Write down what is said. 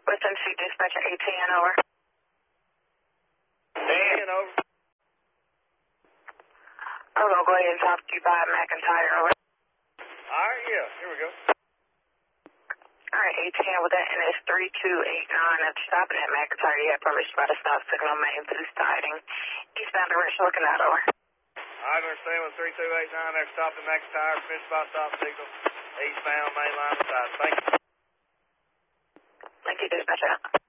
West MC Dispatcher 18, over. 10, over. I'm going to go ahead and talk to you by McIntyre, over. Alright, yeah, here we go. Alright, 18 with that NS 3289. After stopping at McIntyre, you have permission by the stop signal main blue siding. Eastbound direction looking out, over. I understand with 3289, they're stopping McIntyre, finished by stop signal, eastbound main line side. Thank you. Thank you, Dispatcher.